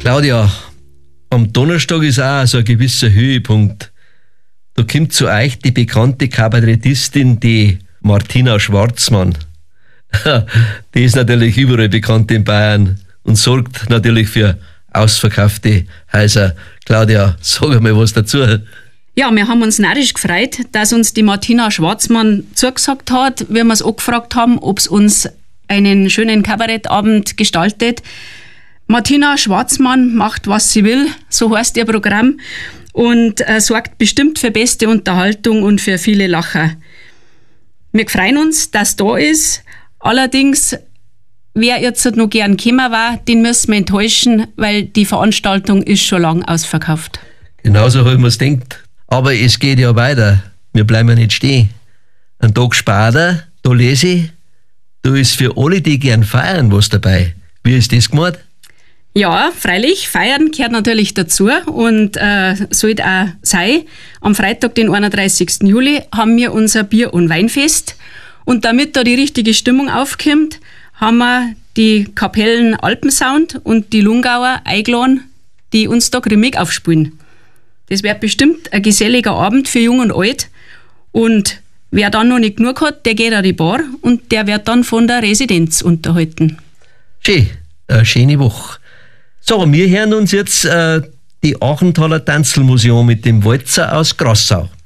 Claudia, am Donnerstag ist auch so ein gewisser Höhepunkt. Da kommt zu euch die bekannte Kabarettistin, die Martina Schwarzmann. Die ist natürlich überall bekannt in Bayern und sorgt natürlich für ausverkaufte Häuser. Claudia, sag einmal was dazu. Ja, wir haben uns narrisch gefreut, dass uns die Martina Schwarzmann zugesagt hat, wie wir es angefragt haben, ob es uns einen schönen Kabarettabend gestaltet. Martina Schwarzmann macht, was sie will, so heißt ihr Programm, und sorgt bestimmt für beste Unterhaltung und für viele Lacher. Wir freuen uns, dass da ist. Allerdings, wer jetzt noch gern gekommen war, den müssen wir enttäuschen, weil die Veranstaltung ist schon lang ausverkauft. Genauso habe ich mir's gedacht. Aber es geht ja weiter. Wir bleiben ja nicht stehen. Ein Tag später, da lese ich, da ist für alle, die gern feiern, was dabei. Wie ist das gemeint? Ja, freilich, feiern gehört natürlich dazu und sollte auch sein. Am Freitag, den 31. Juli, haben wir unser Bier- und Weinfest. Und damit da die richtige Stimmung aufkommt, haben wir die Kapellen Alpensound und die Lungauer eingeladen, die uns da grimmig aufspielen. Das wird bestimmt ein geselliger Abend für Jung und Alt. Und wer dann noch nicht genug hat, der geht an die Bar und der wird dann von der Residenz unterhalten. Schön, eine schöne Woche. So, wir hören uns jetzt die Aachenthaler Tanzelmuseum mit dem Walzer aus Grassau.